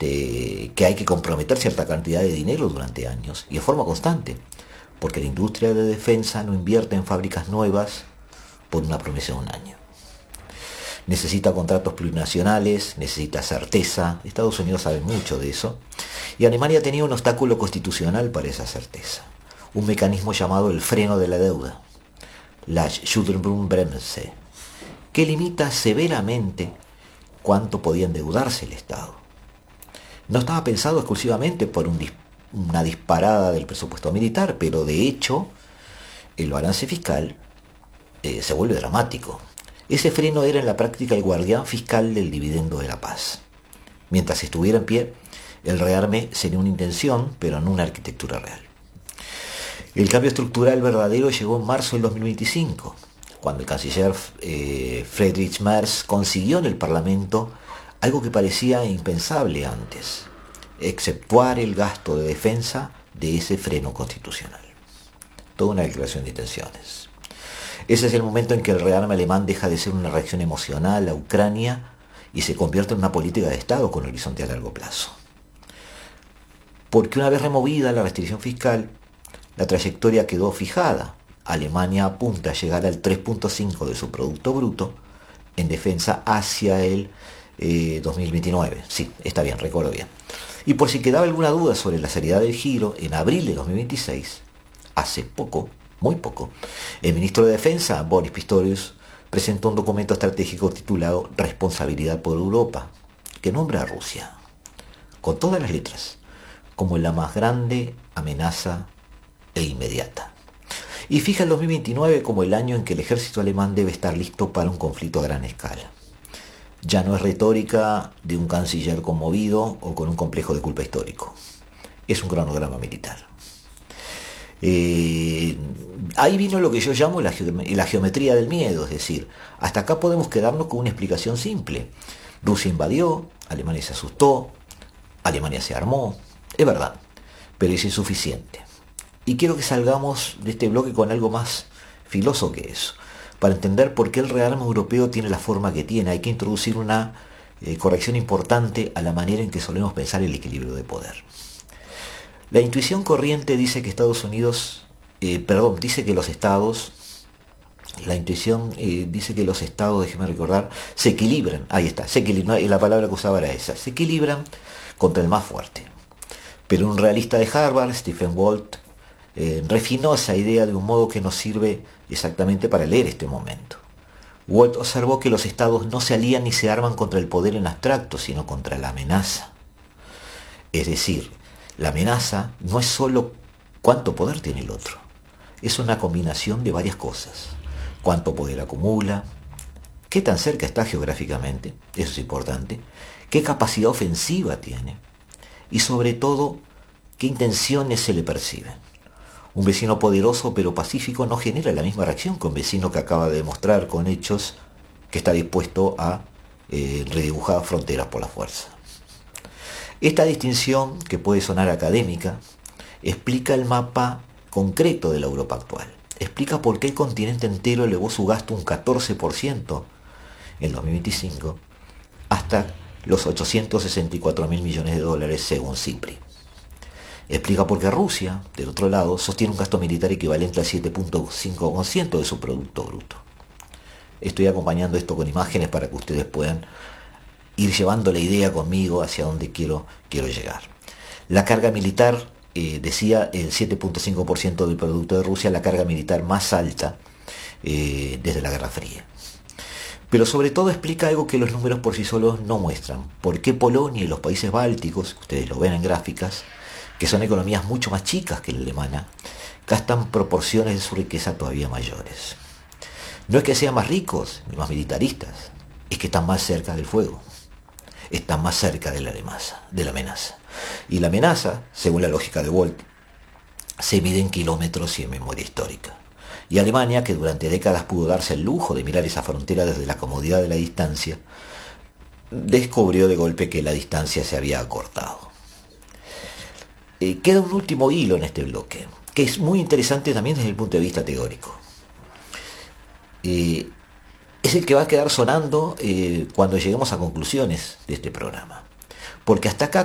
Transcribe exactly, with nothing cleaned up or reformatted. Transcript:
este, que hay que comprometer cierta cantidad de dinero durante años y de forma constante, porque la industria de defensa no invierte en fábricas nuevas por una promesa de un año. Necesita contratos plurinacionales, necesita certeza. Estados Unidos sabe mucho de eso. Y Alemania tenía un obstáculo constitucional para esa certeza. Un mecanismo llamado el freno de la deuda, la Schuldenbremse, que limita severamente cuánto podía endeudarse el Estado. No estaba pensado exclusivamente por un, una disparada del presupuesto militar, pero de hecho el balance fiscal eh, se vuelve dramático. Ese freno era en la práctica el guardián fiscal del dividendo de la paz. Mientras estuviera en pie, el rearme sería una intención, pero no una arquitectura real. El cambio estructural verdadero llegó en marzo del dos mil veinticinco, cuando el canciller eh, Friedrich Merz consiguió en el Parlamento algo que parecía impensable antes: exceptuar el gasto de defensa de ese freno constitucional. Toda una declaración de intenciones. Ese es el momento en que el rearme alemán deja de ser una reacción emocional a Ucrania y se convierte en una política de Estado con horizonte a largo plazo. Porque una vez removida la restricción fiscal, la trayectoria quedó fijada. Alemania apunta a llegar al tres punto cinco de su Producto Bruto en defensa hacia el eh, dos mil veintinueve. Sí, está bien, recuerdo bien. Y por si quedaba alguna duda sobre la seriedad del giro, en abril de dos mil veintiséis, hace poco, muy poco, el ministro de Defensa, Boris Pistorius, presentó un documento estratégico titulado Responsabilidad por Europa, que nombra a Rusia, con todas las letras, como la más grande amenaza e inmediata. Y fija el dos mil veintinueve como el año en que el ejército alemán debe estar listo para un conflicto a gran escala. Ya no es retórica de un canciller conmovido o con un complejo de culpa histórico. Es un cronograma militar. Eh, ahí vino lo que yo llamo la, la geometría del miedo, es decir, hasta acá podemos quedarnos con una explicación simple. Rusia invadió, Alemania se asustó, Alemania se armó, es verdad, pero es insuficiente. Y quiero que salgamos de este bloque con algo más filoso que eso. Para entender por qué el rearme europeo tiene la forma que tiene, hay que introducir una eh, corrección importante a la manera en que solemos pensar el equilibrio de poder. La intuición corriente dice que Estados Unidos, eh, perdón, dice que los estados, la intuición eh, dice que los estados, déjeme recordar, se equilibran, ahí está, se equilibran, la palabra que usaba era esa, se equilibran contra el más fuerte. Pero un realista de Harvard, Stephen Walt, eh, refinó esa idea de un modo que nos sirve exactamente para leer este momento. Walt observó que los estados no se alían ni se arman contra el poder en abstracto, sino contra la amenaza. Es decir, la amenaza no es solo cuánto poder tiene el otro, es una combinación de varias cosas. Cuánto poder acumula, qué tan cerca está geográficamente, eso es importante, qué capacidad ofensiva tiene y sobre todo qué intenciones se le perciben. Un vecino poderoso pero pacífico no genera la misma reacción que un vecino que acaba de demostrar con hechos que está dispuesto a eh, redibujar fronteras por la fuerza. Esta distinción, que puede sonar académica, explica el mapa concreto de la Europa actual. Explica por qué el continente entero elevó su gasto un catorce por ciento en dos mil veinticinco hasta los ochocientos sesenta y cuatro mil millones de dólares según CIPRI. Explica por qué Rusia, del otro lado, sostiene un gasto militar equivalente al siete punto cinco por ciento de su Producto Bruto. Estoy acompañando esto con imágenes para que ustedes puedan ir llevando la idea conmigo hacia donde quiero, quiero llegar. La carga militar, eh, decía, el siete punto cinco por ciento del producto de Rusia, la carga militar más alta eh, desde la Guerra Fría. Pero sobre todo explica algo que los números por sí solos no muestran. ¿Por qué Polonia y los países bálticos, ustedes lo ven en gráficas, que son economías mucho más chicas que la alemana, gastan proporciones de su riqueza todavía mayores? No es que sean más ricos ni más militaristas, es que están más cerca del fuego. Está más cerca de la amenaza, de la amenaza. Y la amenaza, según la lógica de Walt, se mide en kilómetros y en memoria histórica. Y Alemania, que durante décadas pudo darse el lujo de mirar esa frontera desde la comodidad de la distancia, descubrió de golpe que la distancia se había acortado. Eh, queda un último hilo en este bloque, que es muy interesante también desde el punto de vista teórico. Eh, es el que va a quedar sonando eh, cuando lleguemos a conclusiones de este programa. Porque hasta acá